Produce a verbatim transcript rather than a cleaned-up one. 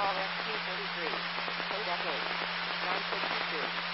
R F Q forty-three. Code Echo. nine sixty-two.